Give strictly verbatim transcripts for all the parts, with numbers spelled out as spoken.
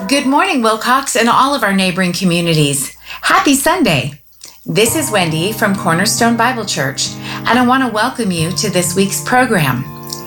Good morning, Wilcox and all of our neighboring communities. Happy Sunday. This is Wendy from Cornerstone Bible Church, and I want to welcome you to this week's program.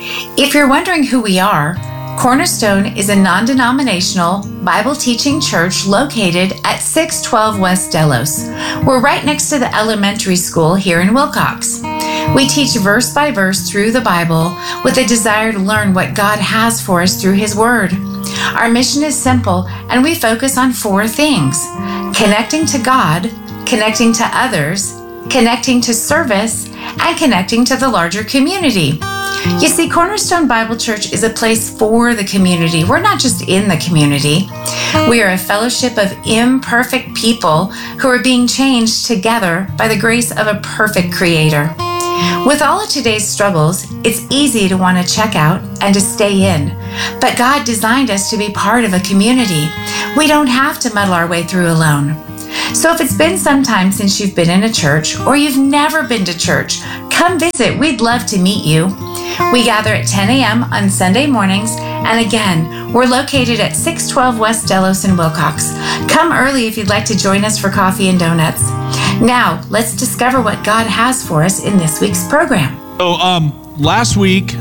If you're wondering who we are, Cornerstone is a non-denominational Bible teaching church located at six twelve West Delos. We're right next to the elementary school here in Wilcox. We teach verse by verse through the Bible with a desire to learn what God has for us through His Word. Our mission is simple, and we focus on four things: connecting to God, connecting to others, connecting to service, and connecting to the larger community. You see, Cornerstone Bible Church is a place for the community. We're not just in the community. We are a fellowship of imperfect people who are being changed together by the grace of a perfect Creator. With all of today's struggles, it's easy to want to check out and to stay in. But God designed us to be part of a community. We don't have to muddle our way through alone. So if it's been some time since you've been in a church, or you've never been to church, come visit. We'd love to meet you. We gather at ten a.m. on Sunday mornings, and again, we're located at six twelve West Delos in Wilcox. Come early if you'd like to join us for coffee and donuts. Now, let's discover what God has for us in this week's program. So, um, last week,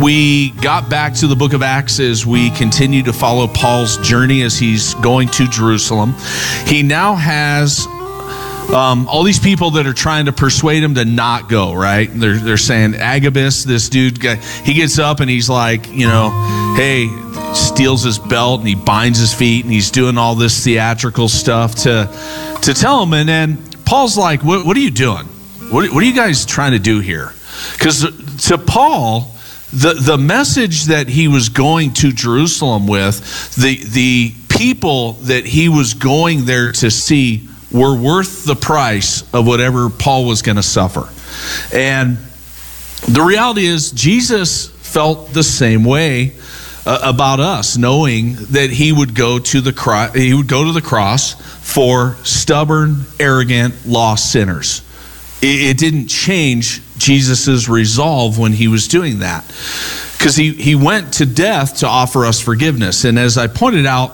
we got back to the book of Acts as we continue to follow Paul's journey as he's going to Jerusalem. He now has um, all these people that are trying to persuade him to not go, right? They're, they're saying, Agabus, this dude, guy, he gets up and he's like, you know, hey, steals his belt and he binds his feet and he's doing all this theatrical stuff to, to tell him. And then Paul's like, what, what are you doing? What, what are you guys trying to do here? Because to Paul, the, the message that he was going to Jerusalem with, the, the people that he was going there to see were worth the price of whatever Paul was going to suffer. And the reality is Jesus felt the same way uh, about us, knowing that he would go to the cro- he would go to the cross for stubborn, arrogant, lost sinners. It, it didn't change Jesus's resolve when he was doing that, because he, he went to death to offer us forgiveness. And as I pointed out,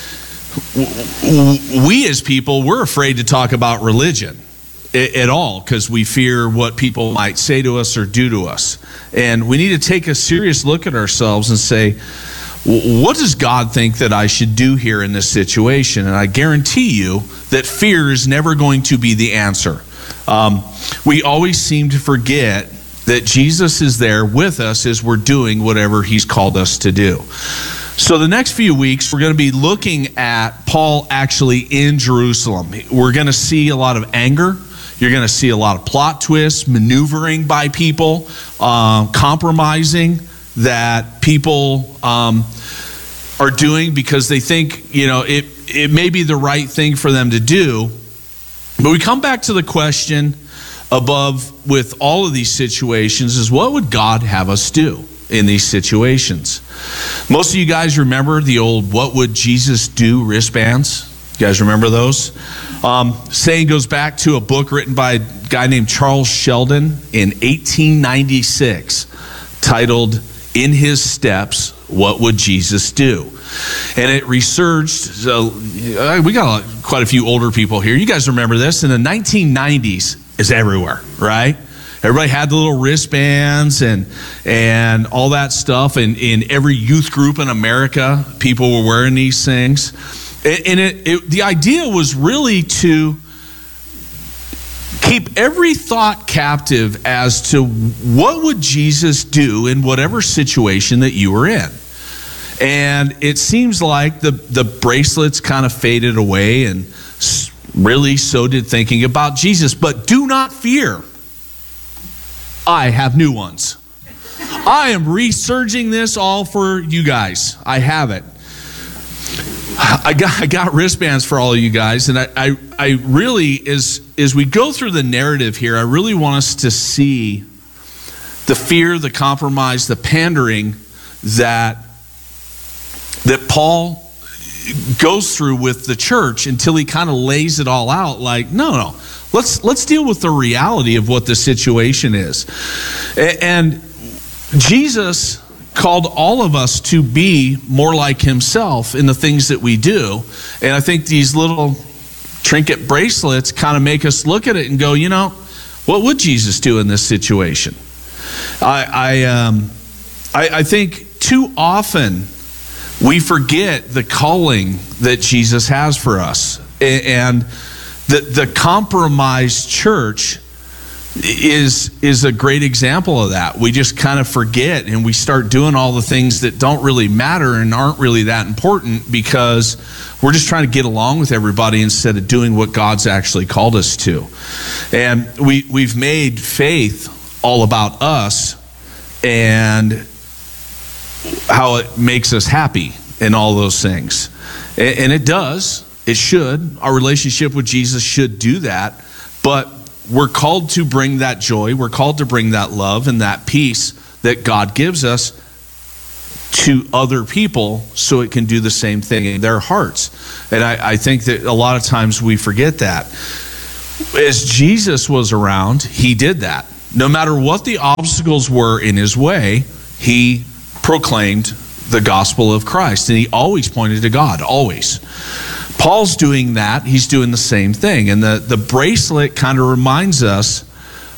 we as people, we're afraid to talk about religion at all because we fear what people might say to us or do to us. And we need to take a serious look at ourselves and say, what does God think that I should do here in this situation? And I guarantee you that fear is never going to be the answer. Um, we always seem to forget that Jesus is there with us as we're doing whatever he's called us to do. So the next few weeks, we're going to be looking at Paul actually in Jerusalem. We're going to see a lot of anger. You're going to see a lot of plot twists, maneuvering by people, uh, compromising that people um, are doing because they think, you know, it, it may be the right thing for them to do. But we come back to the question above with all of these situations is, what would God have us do in these situations? Most of you guys remember the old "What would Jesus do" wristbands? You guys remember those? Um, saying goes back to a book written by a guy named Charles Sheldon in eighteen ninety-six, titled "In His Steps, What Would Jesus Do?" And it resurged. So we got a, quite a few older people here. You guys remember this? In the nineteen nineties, it's everywhere, right? Everybody had the little wristbands and and all that stuff. And in every youth group in America, people were wearing these things. And, and it, it, the idea was really to keep every thought captive as to what would Jesus do in whatever situation that you were in. And it seems like the, the bracelets kind of faded away, and really so did thinking about Jesus. But do not fear. I have new ones. I am researching this all for you guys. I have it. I got I got wristbands for all of you guys, and I, I, I really, as, as we go through the narrative here, I really want us to see the fear, the compromise, the pandering that, that Paul goes through with the church until he kind of lays it all out like, no, no, let's let's deal with the reality of what the situation is. And Jesus called all of us to be more like himself in the things that we do. And I think these little trinket bracelets kind of make us look at it and go, you know, what would Jesus do in this situation? I I, um, I, I think too often we forget the calling that Jesus has for us. And the, the compromised church is is a great example of that. We just kind of forget and we start doing all the things that don't really matter and aren't really that important because we're just trying to get along with everybody instead of doing what God's actually called us to. And we we've made faith all about us and how it makes us happy and all those things. And, and it does. It should. Our relationship with Jesus should do that. But we're called to bring that joy. We're called to bring that love and that peace that God gives us to other people so it can do the same thing in their hearts. And I, I think that a lot of times we forget that. As Jesus was around, he did that. No matter what the obstacles were in his way, he proclaimed the gospel of Christ. And he always pointed to God, always. Paul's doing that. He's doing the same thing. And the, the bracelet kind of reminds us